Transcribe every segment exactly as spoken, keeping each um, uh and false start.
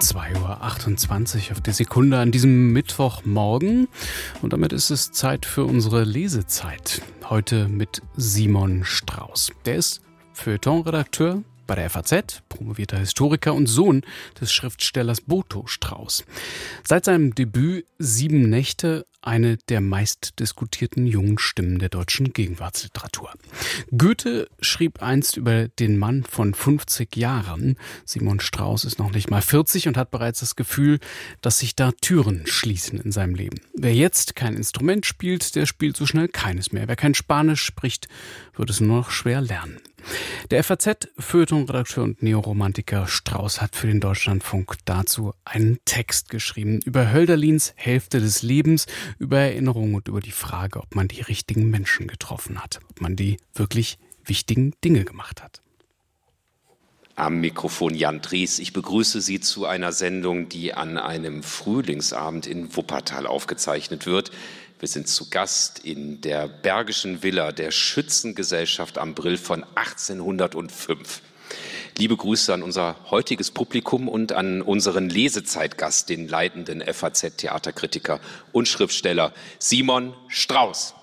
zwei Uhr achtundzwanzig auf die Sekunde an diesem Mittwochmorgen. Und damit ist es Zeit für unsere Lesezeit. Heute mit Simon Strauß. Der ist Feuilleton-Redakteur bei der F A Z, promovierter Historiker und Sohn des Schriftstellers Boto Strauß. Seit seinem Debüt Sieben Nächte eine der meistdiskutierten jungen Stimmen der deutschen Gegenwartsliteratur. Goethe schrieb einst über den Mann von fünfzig Jahren. Simon Strauß ist noch nicht mal vierzig und hat bereits das Gefühl, dass sich da Türen schließen in seinem Leben. Wer jetzt kein Instrument spielt, der spielt so schnell keines mehr. Wer kein Spanisch spricht, wird es nur noch schwer lernen. Der F A Z-Feuilleton-Redakteur und Neoromantiker Strauß hat für den Deutschlandfunk dazu einen Text geschrieben über Hölderlins Hälfte des Lebens, über Erinnerungen und über die Frage, ob man die richtigen Menschen getroffen hat, ob man die wirklich wichtigen Dinge gemacht hat. Am Mikrofon Jan Dries. Ich begrüße Sie zu einer Sendung, die an einem Frühlingsabend in Wuppertal aufgezeichnet wird. Wir sind zu Gast in der Bergischen Villa der Schützengesellschaft am Brill von achtzehnhundertfünf. Liebe Grüße an unser heutiges Publikum und an unseren Lesezeitgast, den leitenden F A Z-Theaterkritiker und Schriftsteller Simon Strauß.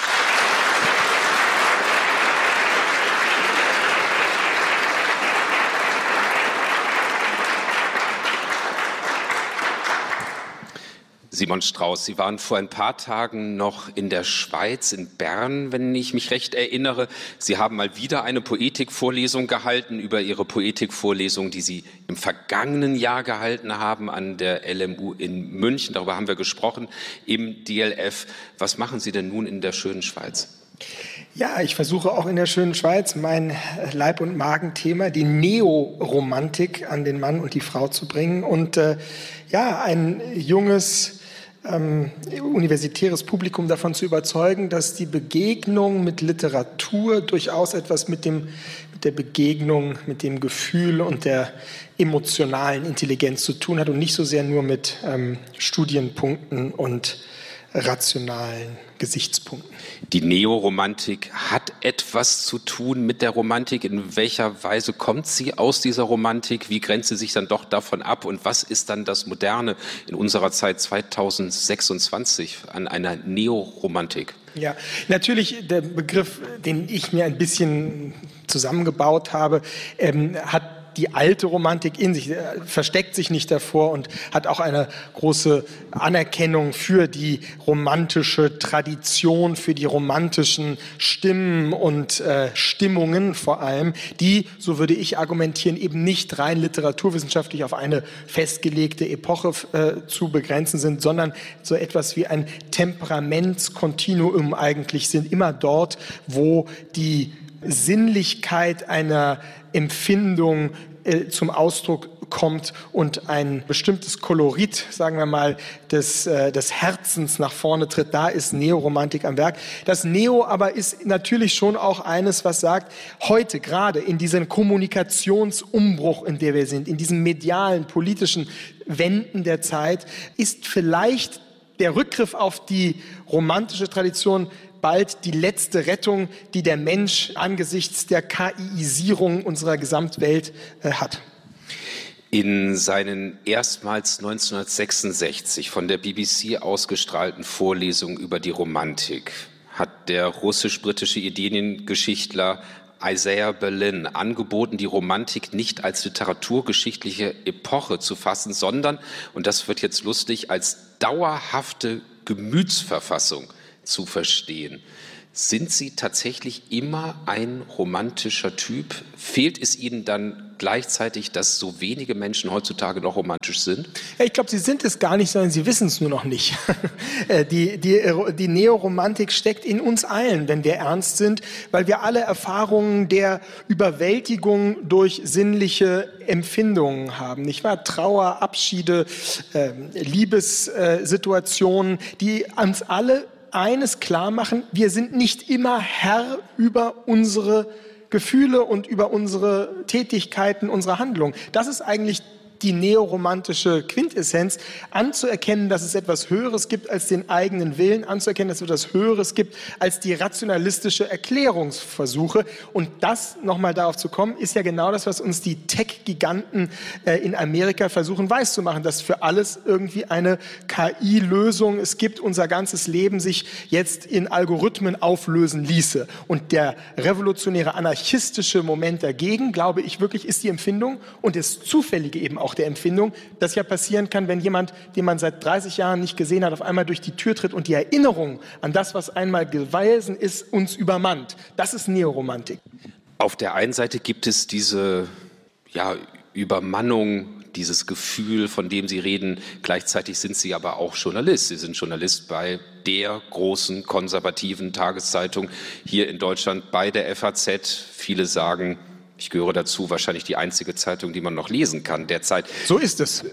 Simon Strauß, Sie waren vor ein paar Tagen noch in der Schweiz, in Bern, wenn ich mich recht erinnere. Sie haben mal wieder eine Poetikvorlesung gehalten über Ihre Poetikvorlesung, die Sie im vergangenen Jahr gehalten haben an der L M U in München. Darüber haben wir gesprochen im D L F. Was machen Sie denn nun in der schönen Schweiz? Ja, ich versuche auch in der schönen Schweiz mein Leib- und Magenthema, die Neoromantik, an den Mann und die Frau zu bringen und äh, ja, ein junges ähm, universitäres Publikum davon zu überzeugen, dass die Begegnung mit Literatur durchaus etwas mit dem mit der Begegnung, mit dem Gefühl und der emotionalen Intelligenz zu tun hat und nicht so sehr nur mit ähm, Studienpunkten und rationalen Gesichtspunkten. Die Neoromantik hat etwas zu tun mit der Romantik. In welcher Weise kommt sie aus dieser Romantik? Wie grenzt sie sich dann doch davon ab? Und was ist dann das Moderne in unserer Zeit zweitausendsechsundzwanzig an einer Neoromantik? Ja, natürlich der Begriff, den ich mir ein bisschen zusammengebaut habe, ähm, hat die alte Romantik in sich, versteckt sich nicht davor und hat auch eine große Anerkennung für die romantische Tradition, für die romantischen Stimmen und äh, Stimmungen vor allem, die, so würde ich argumentieren, eben nicht rein literaturwissenschaftlich auf eine festgelegte Epoche äh, zu begrenzen sind, sondern so etwas wie ein Temperamentskontinuum eigentlich sind, immer dort, wo die Sinnlichkeit einer Empfindung äh, zum Ausdruck kommt und ein bestimmtes Kolorit, sagen wir mal, des, äh, des Herzens nach vorne tritt, da ist Neoromantik am Werk. Das Neo aber ist natürlich schon auch eines, was sagt, heute gerade in diesem Kommunikationsumbruch, in der wir sind, in diesen medialen, politischen Wenden der Zeit, ist vielleicht der Rückgriff auf die romantische Tradition bald die letzte Rettung, die der Mensch angesichts der KIisierung unserer Gesamtwelt äh, hat. In seinen erstmals neunzehnhundertsechsundsechzig von der B B C ausgestrahlten Vorlesungen über die Romantik hat der russisch-britische Ideengeschichtler Isaiah Berlin angeboten, die Romantik nicht als literaturgeschichtliche Epoche zu fassen, sondern, und das wird jetzt lustig, als dauerhafte Gemütsverfassung zu verstehen. Sind Sie tatsächlich immer ein romantischer Typ? Fehlt es Ihnen dann gleichzeitig, dass so wenige Menschen heutzutage noch romantisch sind? Ja, ich glaube, sie sind es gar nicht, sondern sie wissen es nur noch nicht. die, die, die Neoromantik steckt in uns allen, wenn wir ernst sind, weil wir alle Erfahrungen der Überwältigung durch sinnliche Empfindungen haben, nicht wahr? Trauer, Abschiede, äh, Liebessituationen, die uns alle eines klar machen: Wir sind nicht immer Herr über unsere Gefühle und über unsere Tätigkeiten, unsere Handlungen. Das ist eigentlich die neoromantische Quintessenz, anzuerkennen, dass es etwas Höheres gibt als den eigenen Willen, anzuerkennen, dass es etwas Höheres gibt als die rationalistische Erklärungsversuche. Und das, nochmal darauf zu kommen, ist ja genau das, was uns die Tech-Giganten äh, in Amerika versuchen weiszumachen, dass für alles irgendwie eine K I-Lösung es gibt, unser ganzes Leben sich jetzt in Algorithmen auflösen ließe. Und der revolutionäre, anarchistische Moment dagegen, glaube ich wirklich, ist die Empfindung und das Zufällige eben auch der Empfindung, das ja passieren kann, wenn jemand, den man seit dreißig Jahren nicht gesehen hat, auf einmal durch die Tür tritt und die Erinnerung an das, was einmal gewesen ist, uns übermannt. Das ist Neoromantik. Auf der einen Seite gibt es diese ja, Übermannung, dieses Gefühl, von dem Sie reden. Gleichzeitig sind Sie aber auch Journalist. Sie sind Journalist bei der großen konservativen Tageszeitung hier in Deutschland, bei der F A Z. Viele sagen, ich gehöre dazu, wahrscheinlich die einzige Zeitung, die man noch lesen kann derzeit. So ist es.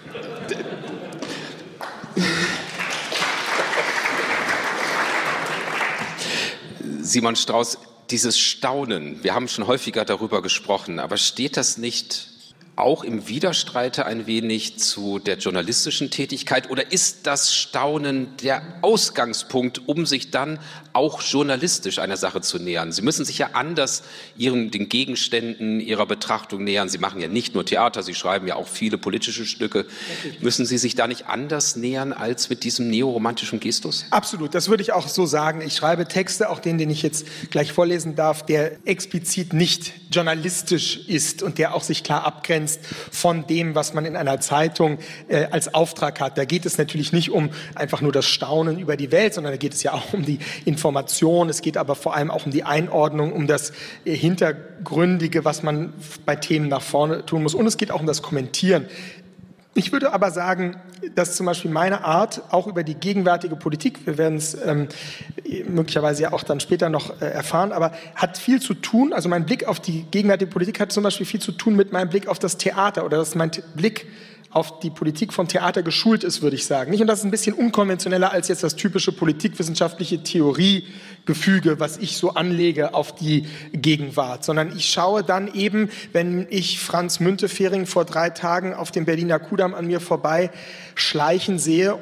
Simon Strauß, dieses Staunen, wir haben schon häufiger darüber gesprochen, aber steht das nicht auch im Widerstreite ein wenig zu der journalistischen Tätigkeit? Oder ist das Staunen der Ausgangspunkt, um sich dann auch journalistisch einer Sache zu nähern? Sie müssen sich ja anders ihren, den Gegenständen Ihrer Betrachtung nähern. Sie machen ja nicht nur Theater, Sie schreiben ja auch viele politische Stücke. Müssen Sie sich da nicht anders nähern als mit diesem neoromantischen Gestus? Absolut, das würde ich auch so sagen. Ich schreibe Texte, auch den, den ich jetzt gleich vorlesen darf, der explizit nicht journalistisch ist und der auch sich klar abgrenzt von dem, was man in einer Zeitung äh, als Auftrag hat. Da geht es natürlich nicht um einfach nur das Staunen über die Welt, sondern da geht es ja auch um die Information. Es geht aber vor allem auch um die Einordnung, um das äh, Hintergründige, was man bei Themen nach vorne tun muss. Und es geht auch um das Kommentieren. Ich würde aber sagen, dass zum Beispiel meine Art, auch über die gegenwärtige Politik, wir werden es ähm, möglicherweise ja auch dann später noch äh, erfahren, aber hat viel zu tun, also mein Blick auf die gegenwärtige Politik hat zum Beispiel viel zu tun mit meinem Blick auf das Theater oder dass mein Blick auf die Politik vom Theater geschult ist, würde ich sagen. Nicht? Und das ist ein bisschen unkonventioneller als jetzt das typische politikwissenschaftliche Theoriegefüge, was ich so anlege auf die Gegenwart, sondern ich schaue dann eben, wenn ich Franz Müntefering vor drei Tagen auf dem Berliner Kudamm an mir vorbei schleichen sehe,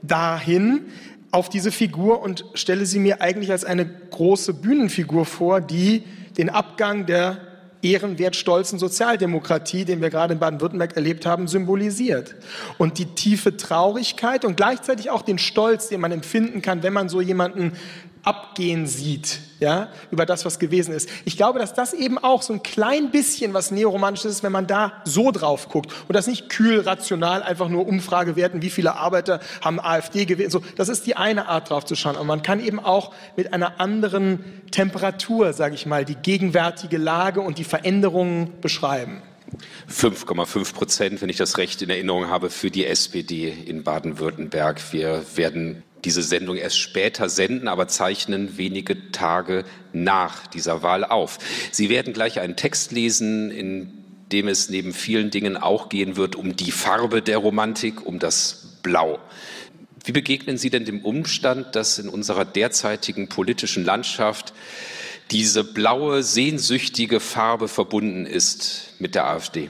dahin auf diese Figur und stelle sie mir eigentlich als eine große Bühnenfigur vor, die den Abgang der ehrenwert stolzen Sozialdemokratie, den wir gerade in Baden-Württemberg erlebt haben, symbolisiert. Und die tiefe Traurigkeit und gleichzeitig auch den Stolz, den man empfinden kann, wenn man so jemanden abgehen sieht, ja, über das, was gewesen ist. Ich glaube, dass das eben auch so ein klein bisschen was Neoromantisches ist, wenn man da so drauf guckt und das nicht kühl, rational, einfach nur Umfragewerten, wie viele Arbeiter haben AfD gewählt. So, das ist die eine Art, drauf zu schauen. Aber man kann eben auch mit einer anderen Temperatur, sage ich mal, die gegenwärtige Lage und die Veränderungen beschreiben. fünf Komma fünf Prozent, wenn ich das recht in Erinnerung habe, für die S P D in Baden-Württemberg. Wir werden diese Sendung erst später senden, aber zeichnen wenige Tage nach dieser Wahl auf. Sie werden gleich einen Text lesen, in dem es neben vielen Dingen auch gehen wird um die Farbe der Romantik, um das Blau. Wie begegnen Sie denn dem Umstand, dass in unserer derzeitigen politischen Landschaft diese blaue, sehnsüchtige Farbe verbunden ist mit der AfD?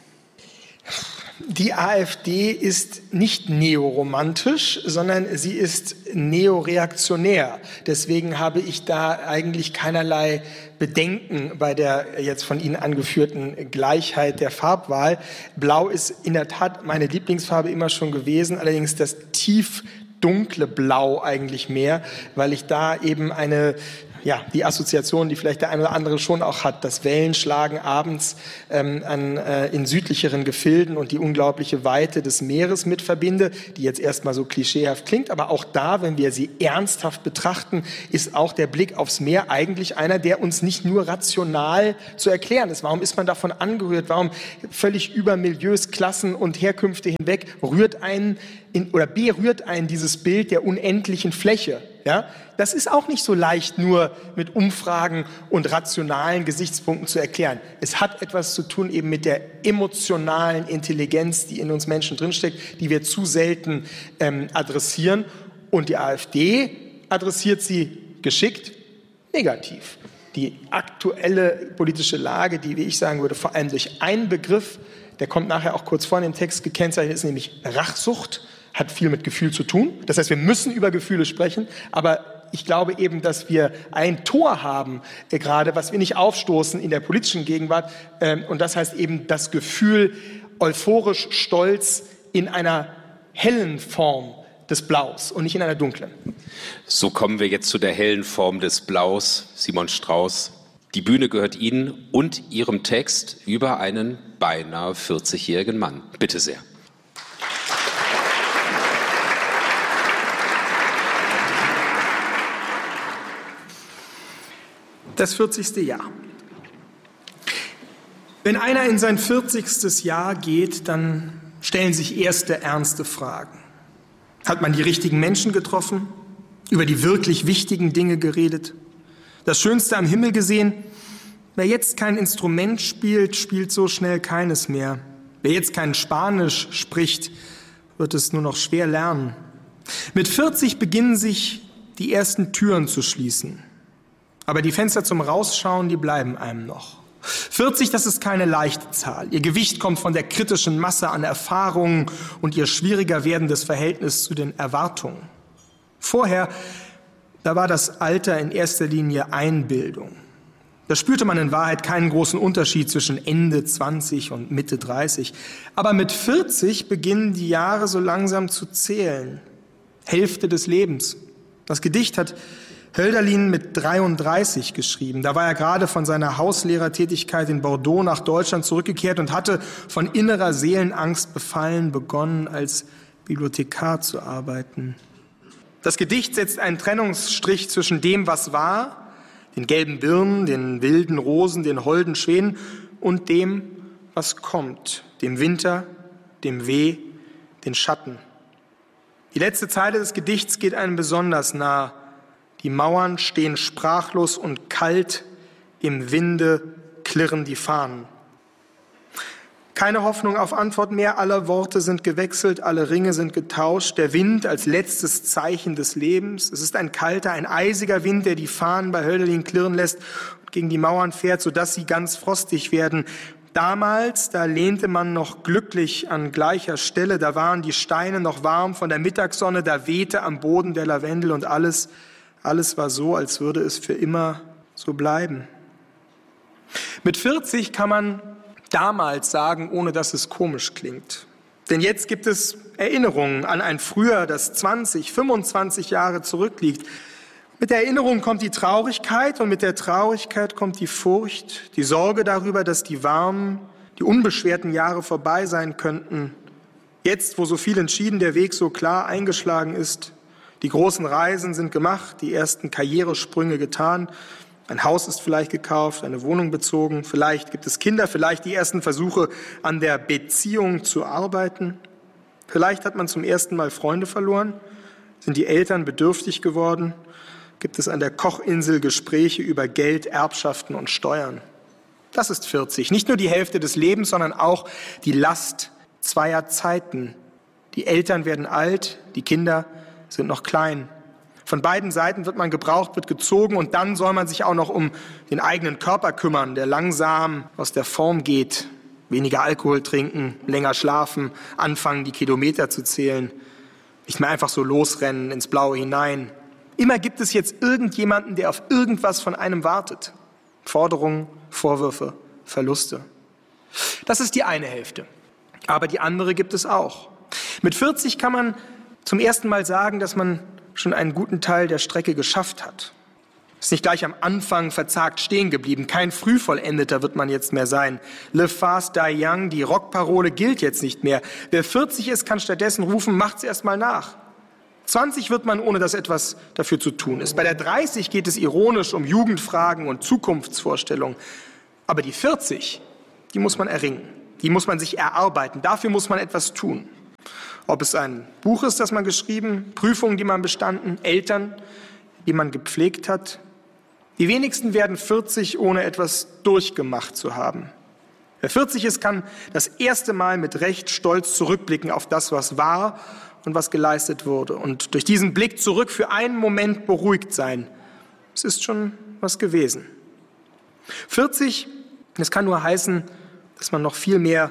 Die AfD ist nicht neoromantisch, sondern sie ist neoreaktionär. Deswegen habe ich da eigentlich keinerlei Bedenken bei der jetzt von Ihnen angeführten Gleichheit der Farbwahl. Blau ist in der Tat meine Lieblingsfarbe immer schon gewesen, allerdings das tief dunkle Blau eigentlich mehr, weil ich da eben eine ja, die Assoziation, die vielleicht der eine oder andere schon auch hat, das Wellenschlagen abends ähm, an, äh, in südlicheren Gefilden und die unglaubliche Weite des Meeres mit verbinde, die jetzt erstmal so klischeehaft klingt, aber auch da, wenn wir sie ernsthaft betrachten, ist auch der Blick aufs Meer eigentlich einer, der uns nicht nur rational zu erklären ist. Warum ist man davon angerührt? Warum völlig über Milieus, Klassen und Herkünfte hinweg rührt einen in, oder berührt einen dieses Bild der unendlichen Fläche? Ja, das ist auch nicht so leicht nur mit Umfragen und rationalen Gesichtspunkten zu erklären. Es hat etwas zu tun eben mit der emotionalen Intelligenz, die in uns Menschen drinsteckt, die wir zu selten ähm, adressieren. Und die AfD adressiert sie geschickt negativ. Die aktuelle politische Lage, die, wie ich sagen würde, vor allem durch einen Begriff der kommt nachher auch kurz vor in dem Text gekennzeichnet, ist nämlich Rachsucht, hat viel mit Gefühl zu tun. Das heißt, wir müssen über Gefühle sprechen, aber ich glaube eben, dass wir ein Tor haben, äh, gerade was wir nicht aufstoßen in der politischen Gegenwart. Ähm, und das heißt eben das Gefühl, euphorisch stolz in einer hellen Form des Blaus und nicht in einer dunklen. So kommen wir jetzt zu der hellen Form des Blaus. Simon Strauß, die Bühne gehört Ihnen und Ihrem Text über einen beinahe vierzigjährigen Mann. Bitte sehr. Das vierzigste Jahr. Wenn einer in sein vierzigstes Jahr geht, dann stellen sich erste ernste Fragen. Hat man die richtigen Menschen getroffen? Über die wirklich wichtigen Dinge geredet? Das Schönste am Himmel gesehen? Wer jetzt kein Instrument spielt, spielt so schnell keines mehr. Wer jetzt kein Spanisch spricht, wird es nur noch schwer lernen. Mit vierzig beginnen sich die ersten Türen zu schließen. Aber die Fenster zum Rausschauen, die bleiben einem noch. vierzig, das ist keine leichte Zahl. Ihr Gewicht kommt von der kritischen Masse an Erfahrungen und ihr schwieriger werdendes Verhältnis zu den Erwartungen. Vorher, da war das Alter in erster Linie Einbildung. Da spürte man in Wahrheit keinen großen Unterschied zwischen Ende zwanzig und Mitte dreißig. Aber mit vierzig beginnen die Jahre so langsam zu zählen. Hälfte des Lebens. Das Gedicht hat Hölderlin mit dreiunddreißig geschrieben. Da war er gerade von seiner Hauslehrertätigkeit in Bordeaux nach Deutschland zurückgekehrt und hatte von innerer Seelenangst befallen begonnen, als Bibliothekar zu arbeiten. Das Gedicht setzt einen Trennungsstrich zwischen dem, was war, den gelben Birnen, den wilden Rosen, den holden Schwänen und dem, was kommt, dem Winter, dem Weh, den Schatten. Die letzte Zeile des Gedichts geht einem besonders nah. Die Mauern stehen sprachlos und kalt, im Winde klirren die Fahnen. Keine Hoffnung auf Antwort mehr, alle Worte sind gewechselt, alle Ringe sind getauscht. Der Wind als letztes Zeichen des Lebens. Es ist ein kalter, ein eisiger Wind, der die Fahnen bei Hölderlin klirren lässt und gegen die Mauern fährt, sodass sie ganz frostig werden. Damals, da lehnte man noch glücklich an gleicher Stelle, da waren die Steine noch warm von der Mittagssonne, da wehte am Boden der Lavendel und alles Alles war so, als würde es für immer so bleiben. Mit vierzig kann man damals sagen, ohne dass es komisch klingt. Denn jetzt gibt es Erinnerungen an ein Früher, das zwanzig, fünfundzwanzig Jahre zurückliegt. Mit der Erinnerung kommt die Traurigkeit und mit der Traurigkeit kommt die Furcht, die Sorge darüber, dass die warmen, die unbeschwerten Jahre vorbei sein könnten. Jetzt, wo so viel entschieden der Weg so klar eingeschlagen ist, die großen Reisen sind gemacht, die ersten Karrieresprünge getan. Ein Haus ist vielleicht gekauft, eine Wohnung bezogen. Vielleicht gibt es Kinder, vielleicht die ersten Versuche an der Beziehung zu arbeiten. Vielleicht hat man zum ersten Mal Freunde verloren. Sind die Eltern bedürftig geworden? Gibt es an der Kochinsel Gespräche über Geld, Erbschaften und Steuern? Das ist vierzig. Nicht nur die Hälfte des Lebens, sondern auch die Last zweier Zeiten. Die Eltern werden alt, die Kinder sind noch klein. Von beiden Seiten wird man gebraucht, wird gezogen und dann soll man sich auch noch um den eigenen Körper kümmern, der langsam aus der Form geht. Weniger Alkohol trinken, länger schlafen, anfangen, die Kilometer zu zählen. Nicht mehr einfach so losrennen ins Blaue hinein. Immer gibt es jetzt irgendjemanden, der auf irgendwas von einem wartet. Forderungen, Vorwürfe, Verluste. Das ist die eine Hälfte. Aber die andere gibt es auch. Mit vierzig kann man zum ersten Mal sagen, dass man schon einen guten Teil der Strecke geschafft hat. Ist nicht gleich am Anfang verzagt stehen geblieben. Kein Frühvollendeter wird man jetzt mehr sein. Live fast, die young, die Rockparole gilt jetzt nicht mehr. Wer vierzig ist, kann stattdessen rufen, macht's erst mal nach. zwanzig wird man, ohne dass etwas dafür zu tun ist. Bei der dreißig geht es ironisch um Jugendfragen und Zukunftsvorstellungen. Aber die vierzig, die muss man erringen. Die muss man sich erarbeiten. Dafür muss man etwas tun. Ob es ein Buch ist, das man geschrieben, Prüfungen, die man bestanden, Eltern, die man gepflegt hat. Die wenigsten werden vierzig, ohne etwas durchgemacht zu haben. Wer vierzig ist, kann das erste Mal mit Recht stolz zurückblicken auf das, was war und was geleistet wurde. Und durch diesen Blick zurück für einen Moment beruhigt sein. Es ist schon was gewesen. vierzig, das kann nur heißen, dass man noch viel mehr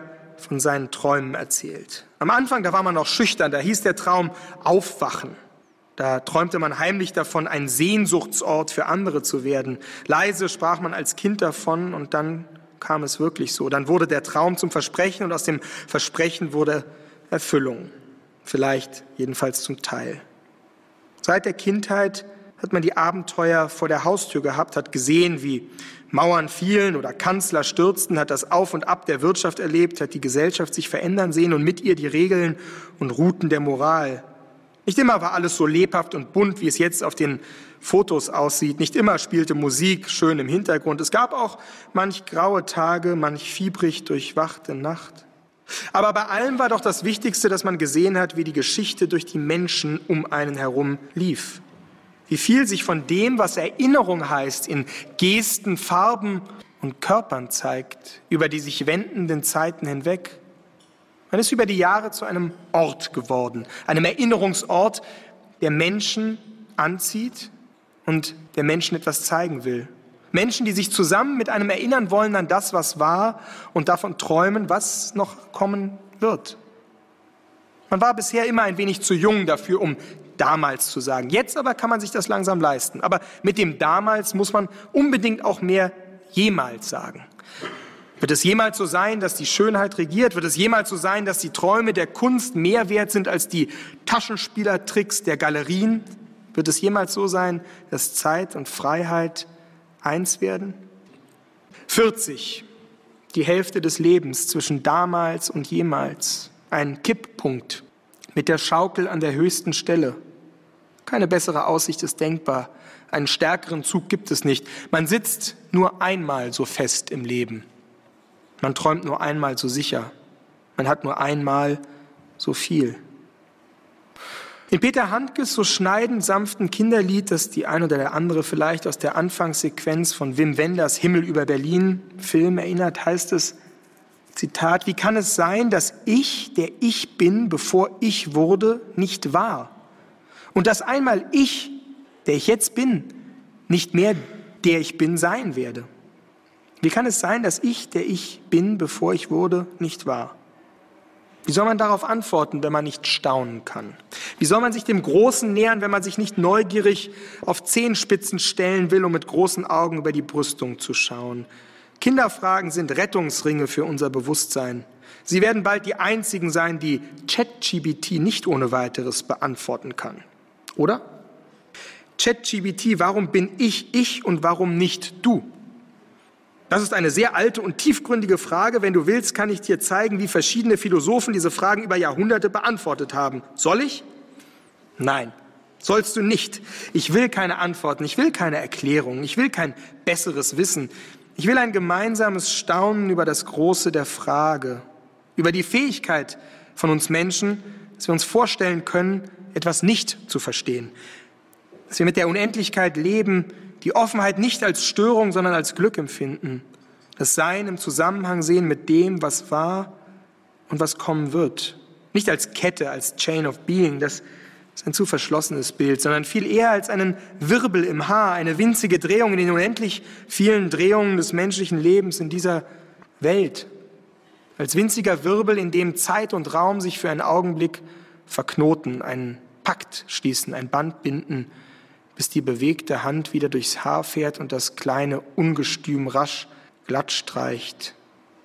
von seinen Träumen erzählt. Am Anfang, da war man noch schüchtern, da hieß der Traum Aufwachen. Da träumte man heimlich davon, ein Sehnsuchtsort für andere zu werden. Leise sprach man als Kind davon und dann kam es wirklich so. Dann wurde der Traum zum Versprechen und aus dem Versprechen wurde Erfüllung. Vielleicht jedenfalls zum Teil. Seit der Kindheit hat man die Abenteuer vor der Haustür gehabt, hat gesehen, wie Mauern fielen oder Kanzler stürzten, hat das Auf und Ab der Wirtschaft erlebt, hat die Gesellschaft sich verändern sehen und mit ihr die Regeln und Routen der Moral. Nicht immer war alles so lebhaft und bunt, wie es jetzt auf den Fotos aussieht. Nicht immer spielte Musik schön im Hintergrund. Es gab auch manch graue Tage, manch fiebrig durchwachte Nacht. Aber bei allem war doch das Wichtigste, dass man gesehen hat, wie die Geschichte durch die Menschen um einen herum lief. Wie viel sich von dem, was Erinnerung heißt, in Gesten, Farben und Körpern zeigt, über die sich wendenden Zeiten hinweg. Man ist über die Jahre zu einem Ort geworden, einem Erinnerungsort, der Menschen anzieht und der Menschen etwas zeigen will. Menschen, die sich zusammen mit einem erinnern wollen an das, was war und davon träumen, was noch kommen wird. Man war bisher immer ein wenig zu jung dafür, um damals zu sagen. Jetzt aber kann man sich das langsam leisten. Aber mit dem damals muss man unbedingt auch mehr jemals sagen. Wird es jemals so sein, dass die Schönheit regiert? Wird es jemals so sein, dass die Träume der Kunst mehr wert sind als die Taschenspielertricks der Galerien? Wird es jemals so sein, dass Zeit und Freiheit eins werden? vierzig, die Hälfte des Lebens zwischen damals und jemals. Ein Kipppunkt mit der Schaukel an der höchsten Stelle. Keine bessere Aussicht ist denkbar. Einen stärkeren Zug gibt es nicht. Man sitzt nur einmal so fest im Leben. Man träumt nur einmal so sicher. Man hat nur einmal so viel. In Peter Handkes so schneidend sanften Kinderlied, das die ein oder der andere vielleicht aus der Anfangssequenz von Wim Wenders Himmel über Berlin Film erinnert, heißt es, Zitat, wie kann es sein, dass ich, der ich bin, bevor ich wurde, nicht war? Und dass einmal ich, der ich jetzt bin, nicht mehr der ich bin sein werde? Wie kann es sein, dass ich, der ich bin, bevor ich wurde, nicht war? Wie soll man darauf antworten, wenn man nicht staunen kann? Wie soll man sich dem Großen nähern, wenn man sich nicht neugierig auf Zehenspitzen stellen will, um mit großen Augen über die Brüstung zu schauen? Kinderfragen sind Rettungsringe für unser Bewusstsein. Sie werden bald die einzigen sein, die ChatGPT nicht ohne weiteres beantworten kann. Oder? ChatGPT, warum bin ich ich und warum nicht du? Das ist eine sehr alte und tiefgründige Frage. Wenn du willst, kann ich dir zeigen, wie verschiedene Philosophen diese Fragen über Jahrhunderte beantwortet haben. Soll ich? Nein, sollst du nicht. Ich will keine Antworten, ich will keine Erklärungen, ich will kein besseres Wissen. Ich will ein gemeinsames Staunen über das Große der Frage, über die Fähigkeit von uns Menschen, dass wir uns vorstellen können, etwas nicht zu verstehen. Dass wir mit der Unendlichkeit leben, die Offenheit nicht als Störung, sondern als Glück empfinden. Das Sein im Zusammenhang sehen mit dem, was war und was kommen wird. Nicht als Kette, als Chain of Being, das ist ein zu verschlossenes Bild, sondern viel eher als einen Wirbel im Haar, eine winzige Drehung in den unendlich vielen Drehungen des menschlichen Lebens in dieser Welt. Als winziger Wirbel, in dem Zeit und Raum sich für einen Augenblick verknoten, einen Pakt schließen, ein Band binden, bis die bewegte Hand wieder durchs Haar fährt und das kleine Ungestüm rasch glatt streicht.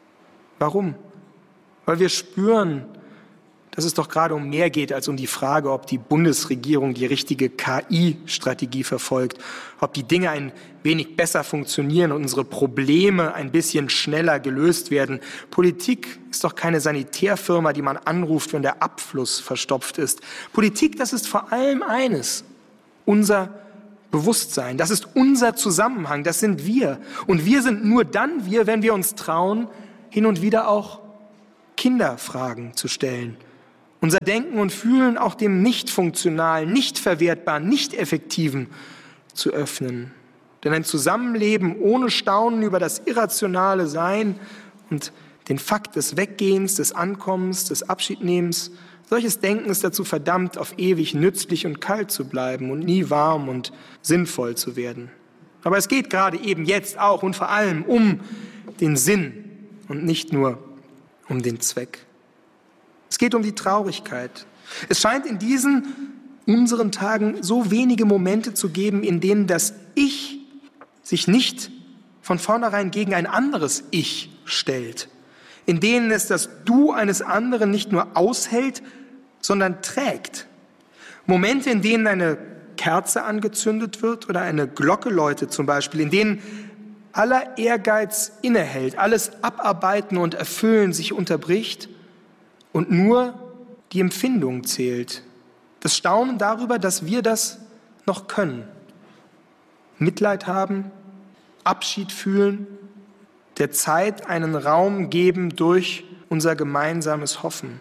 Warum? Weil wir spüren, dass es doch gerade um mehr geht als um die Frage, ob die Bundesregierung die richtige K I-Strategie verfolgt, ob die Dinge ein wenig besser funktionieren und unsere Probleme ein bisschen schneller gelöst werden. Politik ist doch keine Sanitärfirma, die man anruft, wenn der Abfluss verstopft ist. Politik, das ist vor allem eines: unser Bewusstsein. Das ist unser Zusammenhang, das sind wir. Und wir sind nur dann wir, wenn wir uns trauen, hin und wieder auch Kinderfragen zu stellen. Unser Denken und Fühlen auch dem nicht-funktionalen, nicht verwertbaren, nicht effektiven zu öffnen. Denn ein Zusammenleben ohne Staunen über das irrationale Sein und den Fakt des Weggehens, des Ankommens, des Abschiednehmens, solches Denken ist dazu verdammt, auf ewig nützlich und kalt zu bleiben und nie warm und sinnvoll zu werden. Aber es geht gerade eben jetzt auch und vor allem um den Sinn und nicht nur um den Zweck. Es geht um die Traurigkeit. Es scheint in diesen unseren Tagen so wenige Momente zu geben, in denen das Ich sich nicht von vornherein gegen ein anderes Ich stellt, in denen es das Du eines anderen nicht nur aushält, sondern trägt. Momente, in denen eine Kerze angezündet wird oder eine Glocke läutet zum Beispiel, in denen aller Ehrgeiz innehält, alles Abarbeiten und Erfüllen sich unterbricht und nur die Empfindung zählt. Das Staunen darüber, dass wir das noch können. Mitleid haben, Abschied fühlen, der Zeit einen Raum geben durch unser gemeinsames Hoffen.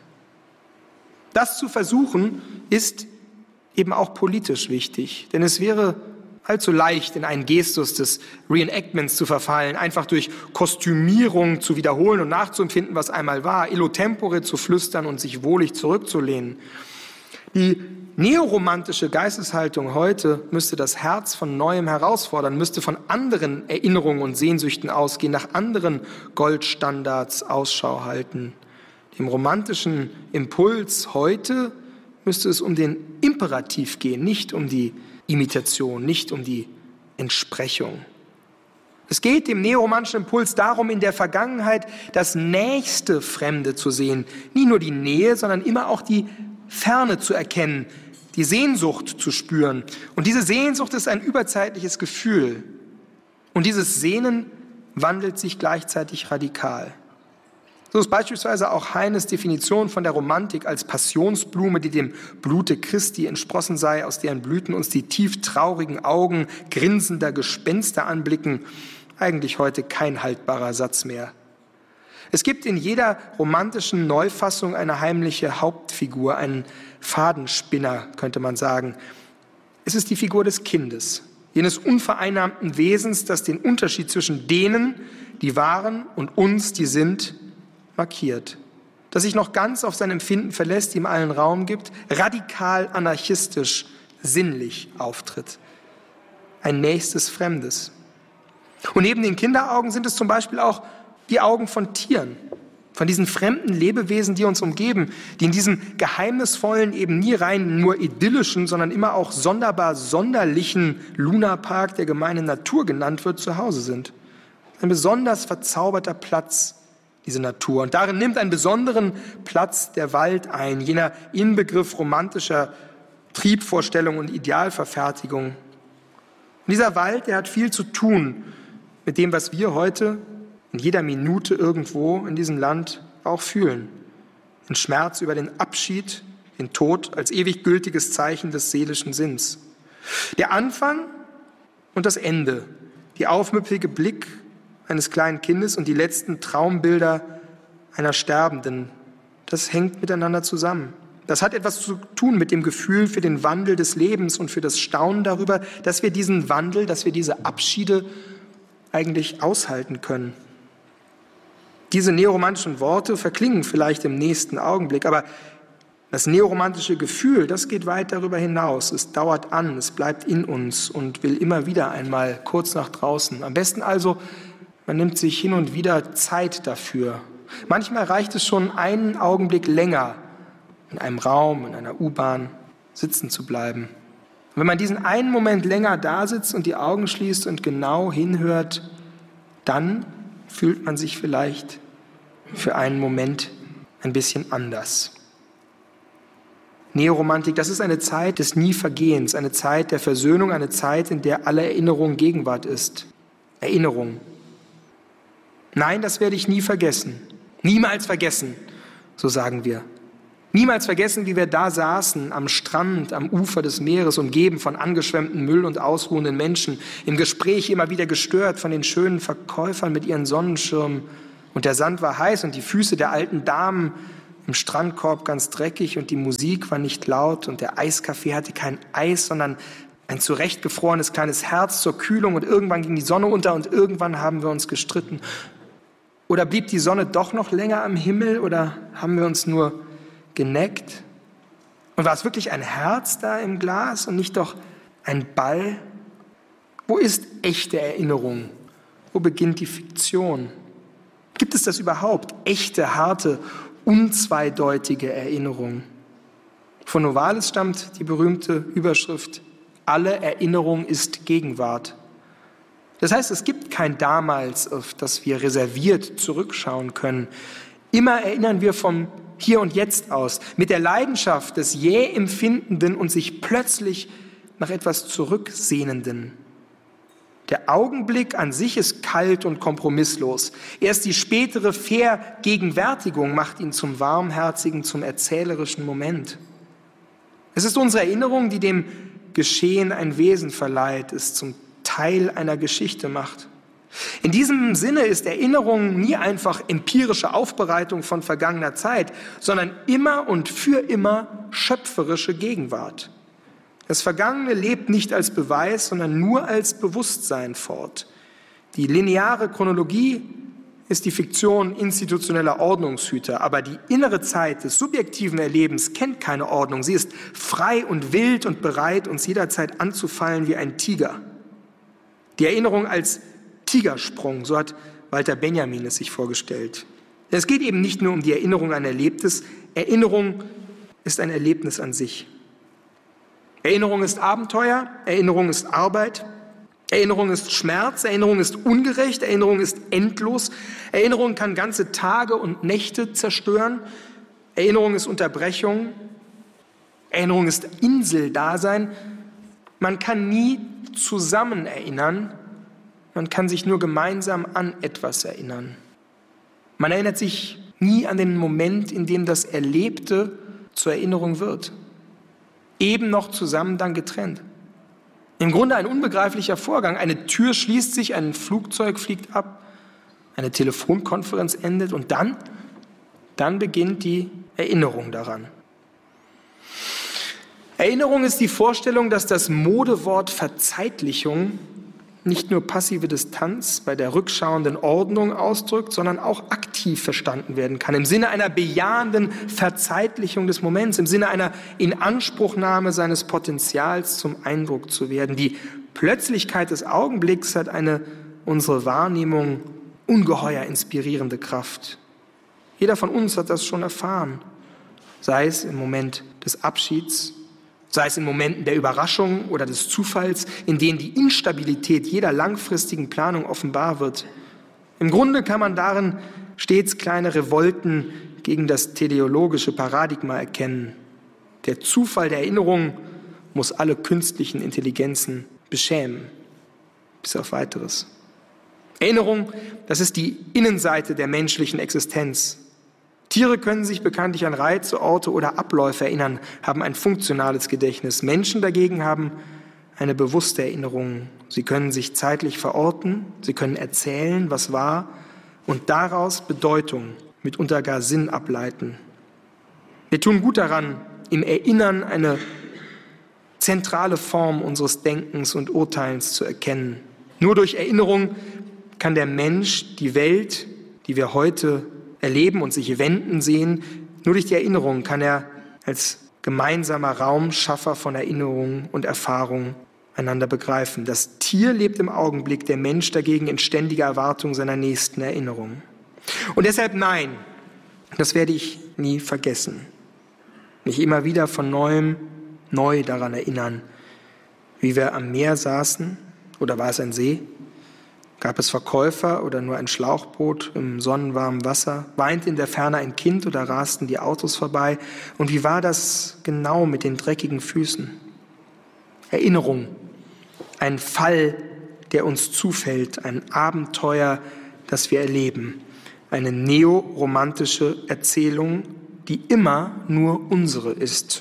Das zu versuchen, ist eben auch politisch wichtig, denn es wäre allzu leicht, in einen Gestus des Reenactments zu verfallen, einfach durch Kostümierung zu wiederholen und nachzuempfinden, was einmal war, illo tempore zu flüstern und sich wohlig zurückzulehnen. Die neoromantische Geisteshaltung heute müsste das Herz von Neuem herausfordern, müsste von anderen Erinnerungen und Sehnsüchten ausgehen, nach anderen Goldstandards Ausschau halten. Dem romantischen Impuls heute müsste es um den Imperativ gehen, nicht um die Imitation, nicht um die Entsprechung. Es geht dem neoromantischen Impuls darum, in der Vergangenheit das nächste Fremde zu sehen, nie nur die Nähe, sondern immer auch die Ferne zu erkennen, die Sehnsucht zu spüren. Und diese Sehnsucht ist ein überzeitliches Gefühl. Und dieses Sehnen wandelt sich gleichzeitig radikal. So ist beispielsweise auch Heines Definition von der Romantik als Passionsblume, die dem Blute Christi entsprossen sei, aus deren Blüten uns die tief traurigen Augen grinsender Gespenster anblicken, eigentlich heute kein haltbarer Satz mehr. Es gibt in jeder romantischen Neufassung eine heimliche Hauptfigur, einen Fadenspinner, könnte man sagen. Es ist die Figur des Kindes, jenes unvereinnahmten Wesens, das den Unterschied zwischen denen, die waren, und uns, die sind, markiert, das sich noch ganz auf sein Empfinden verlässt, ihm allen Raum gibt, radikal anarchistisch, sinnlich auftritt. Ein nächstes Fremdes. Und neben den Kinderaugen sind es zum Beispiel auch die Augen von Tieren, von diesen fremden Lebewesen, die uns umgeben, die in diesem geheimnisvollen, eben nie rein nur idyllischen, sondern immer auch sonderbar sonderlichen Lunapark, der gemeine Natur genannt wird, zu Hause sind. Ein besonders verzauberter Platz, diese Natur. Und darin nimmt einen besonderen Platz der Wald ein, jener Inbegriff romantischer Triebvorstellung und Idealverfertigung. Und dieser Wald, der hat viel zu tun mit dem, was wir heute in jeder Minute irgendwo in diesem Land auch fühlen. Den Schmerz über den Abschied, den Tod als ewig gültiges Zeichen des seelischen Sinns. Der Anfang und das Ende, die aufmüpfige Blick eines kleinen Kindes und die letzten Traumbilder einer Sterbenden, das hängt miteinander zusammen. Das hat etwas zu tun mit dem Gefühl für den Wandel des Lebens und für das Staunen darüber, dass wir diesen Wandel, dass wir diese Abschiede eigentlich aushalten können. Diese neoromantischen Worte verklingen vielleicht im nächsten Augenblick, aber das neoromantische Gefühl, das geht weit darüber hinaus. Es dauert an, es bleibt in uns und will immer wieder einmal kurz nach draußen. Am besten also, man nimmt sich hin und wieder Zeit dafür. Manchmal reicht es schon einen Augenblick länger, in einem Raum, in einer U-Bahn sitzen zu bleiben. Und wenn man diesen einen Moment länger da sitzt und die Augen schließt und genau hinhört, dann fühlt man sich vielleicht für einen Moment ein bisschen anders. Neoromantik, das ist eine Zeit des Nie-Vergehens, eine Zeit der Versöhnung, eine Zeit, in der alle Erinnerung Gegenwart ist. Erinnerung. Nein, das werde ich nie vergessen. Niemals vergessen, so sagen wir. Niemals vergessen, wie wir da saßen, am Strand, am Ufer des Meeres, umgeben von angeschwemmtem Müll und ausruhenden Menschen, im Gespräch immer wieder gestört von den schönen Verkäufern mit ihren Sonnenschirmen. Und der Sand war heiß und die Füße der alten Damen im Strandkorb ganz dreckig und die Musik war nicht laut und der Eiskaffee hatte kein Eis, sondern ein zurechtgefrorenes kleines Herz zur Kühlung und irgendwann ging die Sonne unter und irgendwann haben wir uns gestritten. Oder blieb die Sonne doch noch länger am Himmel oder haben wir uns nur geneckt? Und war es wirklich ein Herz da im Glas und nicht doch ein Ball? Wo ist echte Erinnerung? Wo beginnt die Fiktion? Gibt es das überhaupt? Echte, harte, unzweideutige Erinnerung. Von Novalis stammt die berühmte Überschrift: Alle Erinnerung ist Gegenwart. Das heißt, es gibt kein Damals, auf das wir reserviert zurückschauen können. Immer erinnern wir vom Hier und Jetzt aus, mit der Leidenschaft des jäh Empfindenden und sich plötzlich nach etwas Zurücksehnenden. Der Augenblick an sich ist kalt und kompromisslos. Erst die spätere Vergegenwärtigung macht ihn zum warmherzigen, zum erzählerischen Moment. Es ist unsere Erinnerung, die dem Geschehen ein Wesen verleiht, es zum Teil einer Geschichte macht. In diesem Sinne ist Erinnerung nie einfach empirische Aufbereitung von vergangener Zeit, sondern immer und für immer schöpferische Gegenwart. Das Vergangene lebt nicht als Beweis, sondern nur als Bewusstsein fort. Die lineare Chronologie ist die Fiktion institutioneller Ordnungshüter, aber die innere Zeit des subjektiven Erlebens kennt keine Ordnung. Sie ist frei und wild und bereit, uns jederzeit anzufallen wie ein Tiger. Die Erinnerung als Tigersprung, so hat Walter Benjamin es sich vorgestellt. Es geht eben nicht nur um die Erinnerung an Erlebtes. Erinnerung ist ein Erlebnis an sich. Erinnerung ist Abenteuer, Erinnerung ist Arbeit, Erinnerung ist Schmerz, Erinnerung ist ungerecht, Erinnerung ist endlos, Erinnerung kann ganze Tage und Nächte zerstören, Erinnerung ist Unterbrechung, Erinnerung ist Inseldasein. Man kann nie zusammen erinnern, man kann sich nur gemeinsam an etwas erinnern. Man erinnert sich nie an den Moment, in dem das Erlebte zur Erinnerung wird. Eben noch zusammen, dann getrennt. Im Grunde ein unbegreiflicher Vorgang. Eine Tür schließt sich, ein Flugzeug fliegt ab, eine Telefonkonferenz endet und dann, dann beginnt die Erinnerung daran. Erinnerung ist die Vorstellung, dass das Modewort Verzeitlichung nicht nur passive Distanz bei der rückschauenden Ordnung ausdrückt, sondern auch aktiv verstanden werden kann, im Sinne einer bejahenden Verzeitlichung des Moments, im Sinne einer Inanspruchnahme seines Potenzials zum Eindruck zu werden. Die Plötzlichkeit des Augenblicks hat eine unsere Wahrnehmung ungeheuer inspirierende Kraft. Jeder von uns hat das schon erfahren, sei es im Moment des Abschieds, sei es in Momenten der Überraschung oder des Zufalls, in denen die Instabilität jeder langfristigen Planung offenbar wird. Im Grunde kann man darin stets kleine Revolten gegen das teleologische Paradigma erkennen. Der Zufall der Erinnerung muss alle künstlichen Intelligenzen beschämen, bis auf Weiteres. Erinnerung, das ist die Innenseite der menschlichen Existenz. Tiere können sich bekanntlich an Reize, Orte oder Abläufe erinnern, haben ein funktionales Gedächtnis. Menschen dagegen haben eine bewusste Erinnerung. Sie können sich zeitlich verorten, sie können erzählen, was war, und daraus Bedeutung, mitunter gar Sinn ableiten. Wir tun gut daran, im Erinnern eine zentrale Form unseres Denkens und Urteilens zu erkennen. Nur durch Erinnerung kann der Mensch die Welt, die wir heute erleben und sich wenden sehen, nur durch die Erinnerung kann er als gemeinsamer Raumschaffer von Erinnerung und Erfahrung einander begreifen. Das Tier lebt im Augenblick, der Mensch dagegen in ständiger Erwartung seiner nächsten Erinnerung. Und deshalb nein, das werde ich nie vergessen. Mich immer wieder von Neuem neu daran erinnern, wie wir am Meer saßen, oder war es ein See? Gab es Verkäufer oder nur ein Schlauchboot im sonnenwarmen Wasser? Weinte in der Ferne ein Kind oder rasten die Autos vorbei? Und wie war das genau mit den dreckigen Füßen? Erinnerung, ein Fall, der uns zufällt, ein Abenteuer, das wir erleben, eine neoromantische Erzählung, die immer nur unsere ist.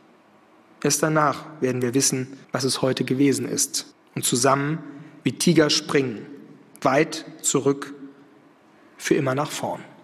Erst danach werden wir wissen, was es heute gewesen ist und zusammen wie Tiger springen, weit zurück, für immer nach vorn.